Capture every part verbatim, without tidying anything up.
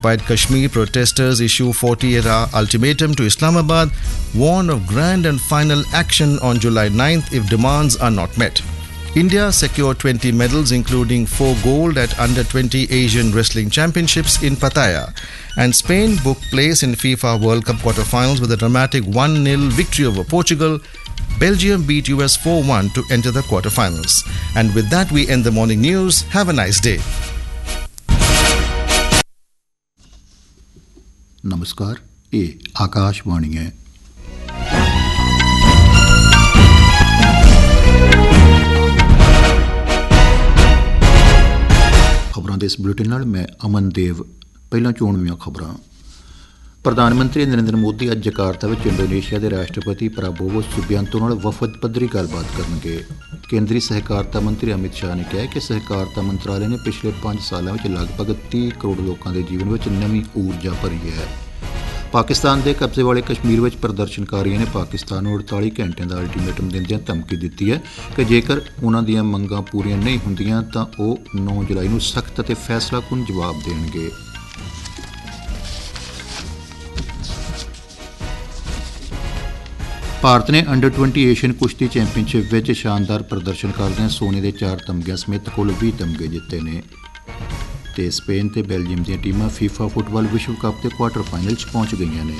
occupied Kashmir, protesters issue forty-eight hour ultimatum to Islamabad, warn of grand and final action on July ninth if demands are not met. India secured twenty medals, including four gold at under twenty Asian Wrestling Championships in Pattaya. And Spain booked place in FIFA World Cup quarter-finals with a dramatic one nil victory over Portugal. Belgium beat U S four one to enter the quarter-finals. And with that, we end the morning news. Have a nice day. नमस्कार, ये आकाशवाणी है। खबरों के इस bulletin नाल मैं अमन देव। पहला चोणवीं खबरां। प्रधानमंत्री नरेंद्र मोदी अज जकार्ता विच इंडोनेशिया के राष्ट्रपति प्राबोवो सुबियांतो नाल वफद पद्धरी गलबात करनगे। केंद्रीय सहकारिता मंत्री अमित शाह ने कहा कि सहकारिता मंत्रालय ने पिछले पांच सालों में लगभग तीस करोड़ लोगों के जीवन में नवी ऊर्जा भरी है। पाकिस्तान के कब्जे वाले कश्मीर में प्रदर्शनकारियों ने पाकिस्तान को अड़तालीस घंटे का अल्टीमेटम देंदे धमकी दी है कि जेकर उन्हां दीयां मंगां पूरीआं नहीं हुंदियां तां ओह नौ जुलाई नूं सख्त ते फैसलाकुन जवाब देणगे। भारत ने अंडर ट्वेंटी एशियन कुश्ती चैंपीयनशिप में शानदार प्रदर्शन करदे सोने के चार तमगिਆਂ समेत कुल बीस तमगे जिते ने। ते स्पेन ते बेल्जियम दी टीमां फीफा फुटबॉल विश्व कप के क्वार्टर फाइनल च पहुंच गई ने।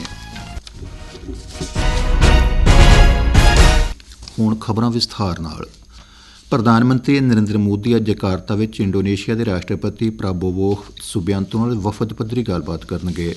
हुण खबरां विस्तार नाल। प्रधानमंत्री नरेंद्र मोदी अज जकार्ता विच इंडोनेशिया के राष्ट्रपति प्राबोवो सुबियांतो नाल वफद पद्धरी गलबात करनगे।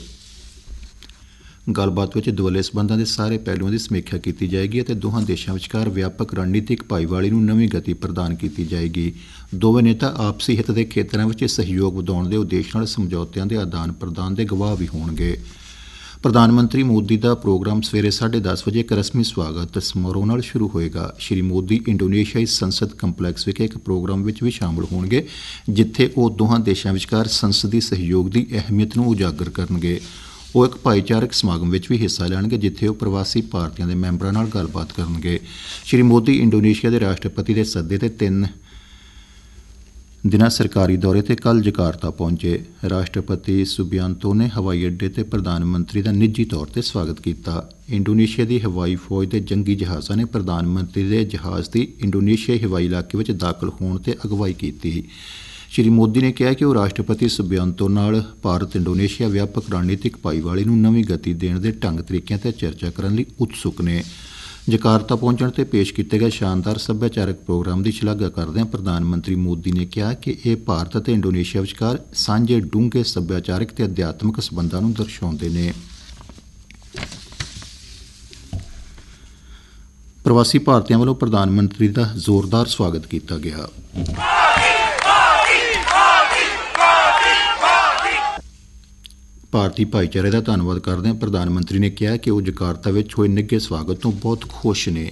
गलबात विच दुवल्ले संबंधां दे सारे पहलुआं की समीक्षा की जाएगी और दोहां देशां विचकार व्यापक रणनीतिक भाईवाली नूं नवीं गति प्रदान की जाएगी। दोवें नेता आपसी हित के खेतरां विच सहयोग वधाउण दे उद्देश नाल समझौतिਆਂ के आदान प्रदान के गवाह भी होणगे। प्रधानमंत्री मोदी का प्रोग्राम सवेरे साढ़े दस बजे एक रस्मी स्वागत समारोह नाल शुरू होएगा। श्री मोदी इंडोनेशियाई संसद कंपलैक्स विखे एक प्रोग्राम विच भी शामिल होणगे जिथे वो दोहां देशां विचकार संसदी सहयोग की अहमियत नूं उजागर करनगे। वो एक भाईचारक समागम में भी हिस्सा लैणगे जिथे वो प्रवासी भारतीयों के मैंबरां नाल गलबात करनगे। श्री मोदी इंडोनेशिया के राष्ट्रपति के सद्दे ते तीन दिना सरकारी दौरे ते कल जकार्ता पहुंचे। राष्ट्रपति सुबियांतो ने हवाई अड्डे ते प्रधानमंत्री का निजी तौर पर स्वागत किया। इंडोनेशिया की हवाई फौज के जंगी जहाज़ों ने प्रधानमंत्री के जहाज़ की इंडोनेशियाई हवाई इलाके में दाखिल होने ते अगवाई की। श्री मोदी ने कहा कि वो राष्ट्रपति सुबियांतो नाल भारत इंडोनेशिया व्यापक रणनीतिक भाईवाली नूं नवीं गति देण दे ढंग तरीकिਆਂ ते चर्चा करन लई उत्सुक ने। जकार्ता पहुंचण ते पेश किए गए शानदार सभ्याचारक प्रोग्राम की शलाघा करदਿਆਂ प्रधानमंत्री मोदी ने कहा कि यह भारत ਅਤੇ इंडोनेशिया विचकार सांझे डूंघे सभ्याचारक ते अध्यात्मक संबंधां नूं दर्शाउंदे ने। प्रवासी भारतीयों वालों प्रधानमंत्री का जोरदार स्वागत किया गया। भारतीय भाईचारे का धन्यवाद करदਿਆਂ प्रधानमंत्री ने कहा कि वो जकार्ता में होए निघे स्वागत तो बहुत खुश ने।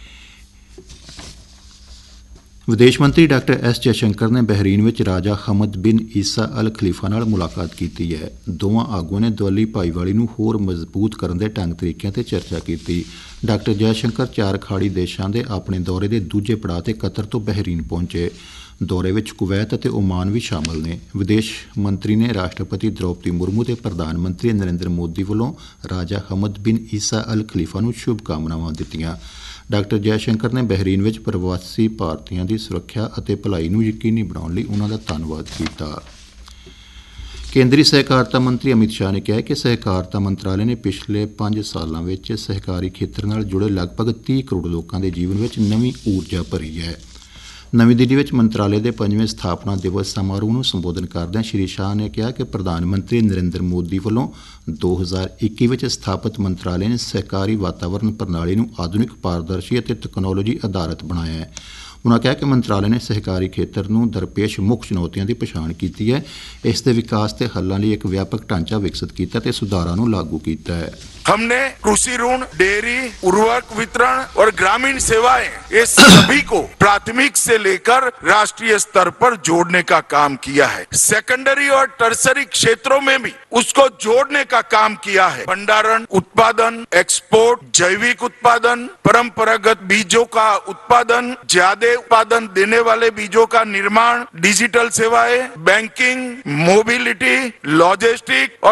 विदेश मंत्री डॉक्टर एस जयशंकर ने बहरीन में राजा हमद बिन ईसा अल खलीफा नाल मुलाकात की है। दोवां आगुआं ने दुवल्ली भाईवाली नूं होर मजबूत करन दे ढंग तरीकिਆਂ ते चर्चा की। डॉक्टर जयशंकर चार खाड़ी देशां दे अपने दौरे के दूजे पड़ाव ते कतर तो बहरीन पहुंचे। दौरे में कुवैत और ओमान भी शामिल ने। विदेश मंत्री ने राष्ट्रपति द्रौपदी मुर्मू ते प्रधानमंत्री नरेंद्र मोदी वालों राजा हमद बिन ईसा अल खलीफा नूं शुभकामनावां दित्तियां। डॉक्टर जयशंकर ने बहरीन में प्रवासी भारतीयों की सुरक्षा और भलाई नूं यकीनी बनाउण लई उन्हां दा धन्नवाद किया। केंद्रीय सहकारिता मंत्री अमित शाह ने कहा कि सहकारिता मंत्रालय ने पिछले पांच सालों में सहकारी खेत्र नाल जुड़े लगभग तीस करोड़ लोगों के जीवन में नवीं ऊर्जा भरी है। नवी दिल्ली में मंत्रालय के पंजवें स्थापना दिवस समारोह को संबोधन करदਿਆਂ श्री शाह ने कहा कि प्रधानमंत्री नरेंद्र मोदी वालों दो हज़ार इक्की में स्थापित मंत्रालय ने सहकारी वातावरण प्रणाली को आधुनिक पारदर्शी और तकनोलॉजी आधारित बनाया है। उन्होंने कहा कि मंत्रालय ने सहकारी खेत्र में दरपेश मुख्य चुनौतियों की पछाण की है, इसके विकास के हलों लिए एक व्यापक ढांचा विकसित किया और सुधारों को लागू किया है। हमने कृषि ऋण, डेयरी, उर्वरक वितरण और ग्रामीण सेवाएं ये सभी को प्राथमिक से लेकर राष्ट्रीय स्तर पर जोड़ने का काम किया है। सेकेंडरी और टर्सरी क्षेत्रों में भी उसको जोड़ने का काम किया है। भंडारण, उत्पादन, एक्सपोर्ट, जैविक उत्पादन, परंपरागत बीजों का उत्पादन, ज्यादा उत्पादन देने वाले बीजों का निर्माण, डिजिटल सेवाएं, बैंकिंग, मोबिलिटी, लॉजिस्टिक और